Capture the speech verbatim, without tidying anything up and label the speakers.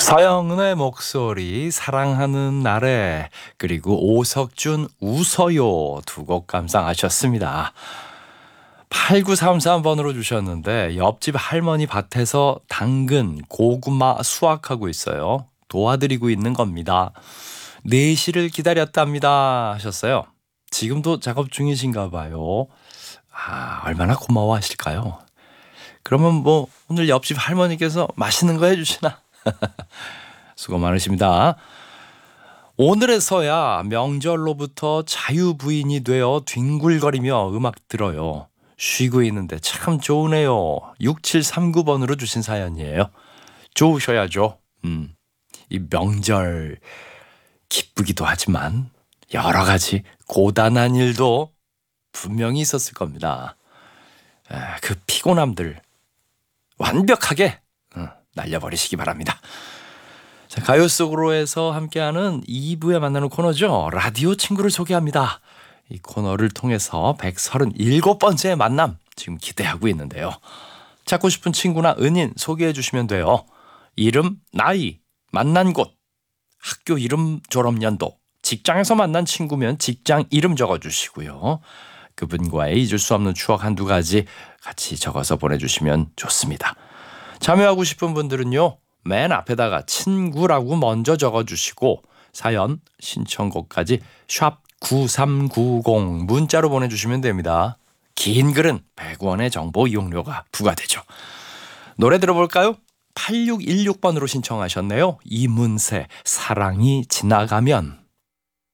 Speaker 1: 서영은의 목소리 사랑하는 날에 그리고 오석준 웃어요 두 곡 감상하셨습니다. 팔구삼삼 번으로 주셨는데 옆집 할머니 밭에서 당근, 고구마 수확하고 있어요. 도와드리고 있는 겁니다. 네 시를 기다렸답니다 하셨어요. 지금도 작업 중이신가 봐요. 아, 얼마나 고마워하실까요? 그러면 뭐 오늘 옆집 할머니께서 맛있는 거 해주시나? 수고 많으십니다. 오늘에서야 명절로부터 자유부인이 되어 뒹굴거리며 음악 들어요. 쉬고 있는데 참 좋으네요. 육칠삼구 번으로 주신 사연이에요. 좋으셔야죠. 음, 이 명절 기쁘기도 하지만 여러 가지 고단한 일도 분명히 있었을 겁니다. 아, 그 피곤함들 완벽하게 어, 날려버리시기 바랍니다. 자, 가요 속으로에서 함께하는 이 부에 만나는 코너죠. 라디오 친구를 소개합니다. 이 코너를 통해서 백삼십칠 번째 만남 지금 기대하고 있는데요. 찾고 싶은 친구나 은인 소개해 주시면 돼요. 이름, 나이, 만난 곳, 학교 이름, 졸업연도, 직장에서 만난 친구면 직장 이름 적어주시고요. 그분과의 잊을 수 없는 추억 한두 가지 같이 적어서 보내주시면 좋습니다. 참여하고 싶은 분들은요. 맨 앞에다가 친구라고 먼저 적어주시고 사연, 신청곡까지 샵 구삼구공 문자로 보내주시면 됩니다. 긴 글은 백 원의 정보 이용료가 부과되죠. 노래 들어볼까요? 팔육일육 번으로 신청하셨네요. 이문세 사랑이 지나가면.